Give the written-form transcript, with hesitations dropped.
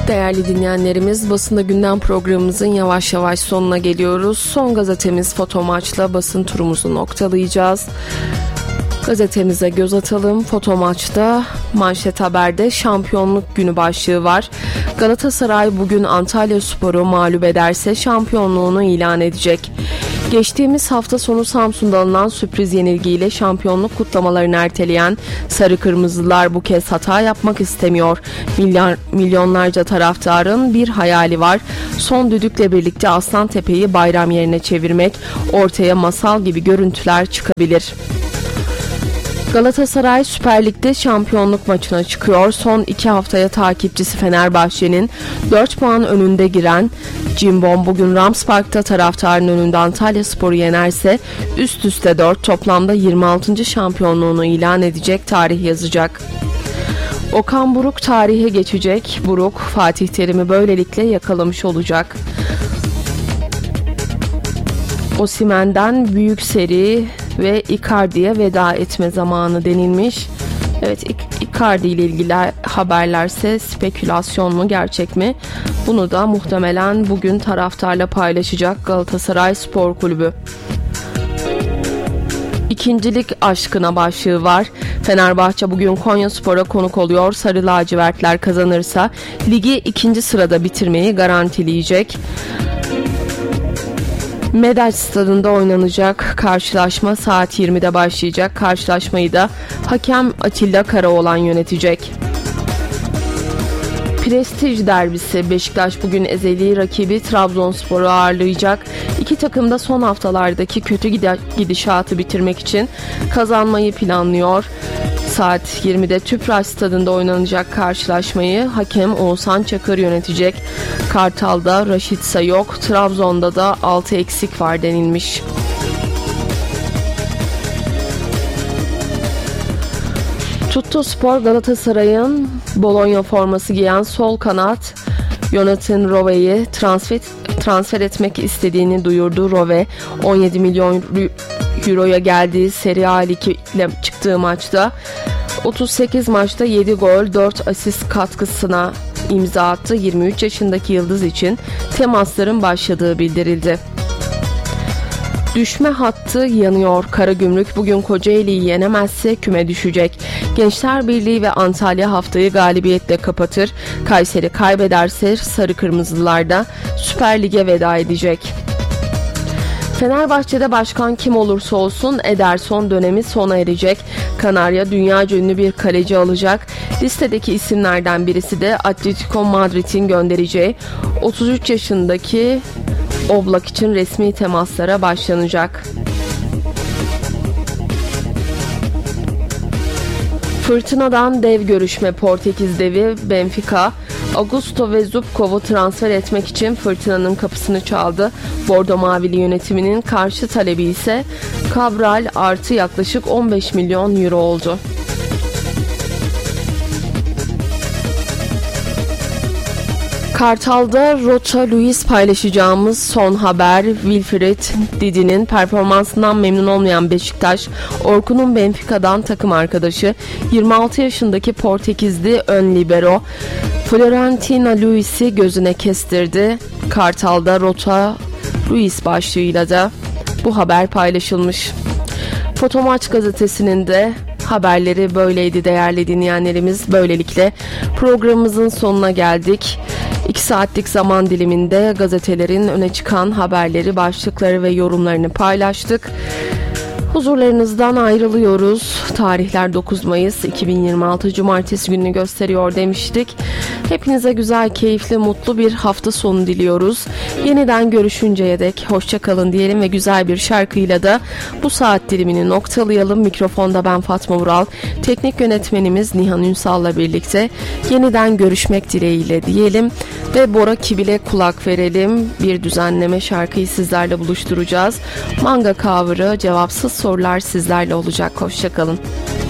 Değerli dinleyenlerimiz, Basında Gündem programımızın yavaş yavaş sonuna geliyoruz. Son gazetemiz Foto Maç'la basın turumuzu noktalayacağız. Gazetemize göz atalım. Foto Maç'ta manşet haberde şampiyonluk günü başlığı var. Galatasaray bugün Antalyaspor'u mağlup ederse şampiyonluğunu ilan edecek. Geçtiğimiz hafta sonu Samsun'da alınan sürpriz yenilgiyle şampiyonluk kutlamalarını erteleyen Sarı Kırmızılar bu kez hata yapmak istemiyor. Milyonlarca taraftarın bir hayali var. Son düdükle birlikte Aslantepe'yi bayram yerine çevirmek, ortaya masal gibi görüntüler çıkabilir. Galatasaray Süper Lig'de şampiyonluk maçına çıkıyor. Son 2 haftaya takipçisi Fenerbahçe'nin 4 puan önünde giren Cimbom bugün Rams Park'ta taraftarın önünde Antalyaspor'u yenerse üst üste 4 toplamda 26. şampiyonluğunu ilan edecek, tarih yazacak. Okan Buruk tarihe geçecek. Buruk Fatih Terim'i böylelikle yakalamış olacak. Osimhen'den büyük seri ve Icardi'ye veda etme zamanı denilmiş. Evet, Icardi ile ilgili haberlerse spekülasyon mu gerçek mi? Bunu da muhtemelen bugün taraftarla paylaşacak Galatasaray Spor Kulübü. İkincilik aşkına başlığı var. Fenerbahçe bugün Konyaspor'a konuk oluyor. Sarı lacivertler kazanırsa ligi 2. sırada bitirmeyi garantileyecek. Medaç Stadı'nda oynanacak karşılaşma saat 20'de başlayacak. Karşılaşmayı da hakem Atilla Karaoğlan yönetecek. Prestij derbisi Beşiktaş bugün ezeli rakibi Trabzonspor'u ağırlayacak. İki takım da son haftalardaki kötü gidişatı bitirmek için kazanmayı planlıyor. Saat 20'de Tüpraş Stadı'nda oynanacak karşılaşmayı hakem Oğuzhan Çakır yönetecek. Kartal'da Raşitsa yok, Trabzon'da da 6 eksik var denilmiş. Tuttospor Galatasaray'ın Bologna forması giyen sol kanat Jonathan Rowe'yi transfer etmek istediğini duyurdu. Rowe 17 milyon euroya geldiği Serie A ile çıktığı maçta 38 maçta 7 gol 4 asist katkısına imza attı. 23 yaşındaki yıldız için temasların başladığı bildirildi. Düşme hattı yanıyor. Karagümrük bugün Kocaeli'yi yenemezse küme düşecek. Gençler Birliği ve Antalya haftayı galibiyetle kapatır. Kayseri kaybederse Sarı Kırmızılar da Süper Lig'e veda edecek. Fenerbahçe'de başkan kim olursa olsun Ederson dönemi sona erecek. Kanarya dünyaca ünlü bir kaleci alacak. Listedeki isimlerden birisi de Atletico Madrid'in göndereceği 33 yaşındaki Oblak için resmi temaslara başlanacak. Fırtınadan dev görüşme. Portekiz devi Benfica, Augusto ve Zubkov'u transfer etmek için Fırtına'nın kapısını çaldı. Bordo Mavili yönetiminin karşı talebi ise Cabral artı yaklaşık 15 milyon euro oldu. Kartal'da Rota Luis paylaşacağımız son haber. Wilfried Didi'nin performansından memnun olmayan Beşiktaş, Orkun'un Benfica'dan takım arkadaşı 26 yaşındaki Portekizli ön libero Florentino Luis'i gözüne kestirdi. Kartal'da Rota Luis başlığıyla da bu haber paylaşılmış. Fotomaç gazetesinin de haberleri böyleydi değerli dinleyenlerimiz. Böylelikle programımızın sonuna geldik. 2 saatlik zaman diliminde gazetelerin öne çıkan haberleri, başlıkları ve yorumlarını paylaştık. Huzurlarınızdan ayrılıyoruz. Tarihler 9 Mayıs 2026 Cumartesi gününü gösteriyor demiştik. Hepinize güzel, keyifli, mutlu bir hafta sonu diliyoruz. Yeniden görüşünceye dek hoşça kalın diyelim ve güzel bir şarkıyla da bu saat dilimini noktalayalım. Mikrofonda ben Fatma Vural, teknik yönetmenimiz Nihan Ünsal'la birlikte yeniden görüşmek dileğiyle diyelim ve Bora Kibil'e kulak verelim. Bir düzenleme şarkıyı sizlerle buluşturacağız. Manga Cover'ı, cevapsız sorular sizlerle olacak. Hoşça kalın.